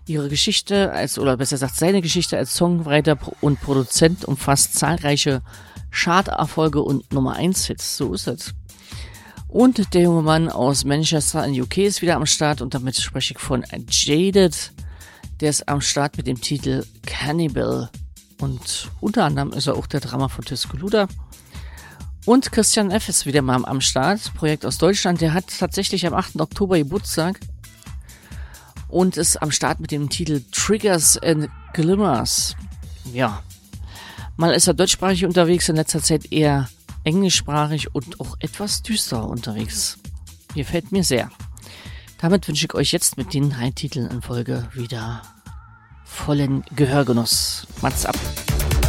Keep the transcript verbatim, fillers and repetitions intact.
Ihre Geschichte als, oder besser gesagt seine Geschichte als Songwriter und Produzent umfasst zahlreiche Charterfolge und Nummer eins Hits, so ist es. Und der junge Mann aus Manchester in U K ist wieder am Start und damit spreche ich von Jaded. Der ist am Start mit dem Titel Cannibal und unter anderem ist er auch der Drummer von Tuscaloosa. Und Christian F. ist wieder mal am Start, Projekt aus Deutschland, der hat tatsächlich am achten Oktober Geburtstag und ist am Start mit dem Titel Triggers and Glimmers. Ja, mal ist er deutschsprachig unterwegs, in letzter Zeit eher englischsprachig und auch etwas düsterer unterwegs. Gefällt mir sehr. Damit wünsche ich euch jetzt mit den drei Titeln in Folge wieder vollen Gehörgenuss. Macht's ab.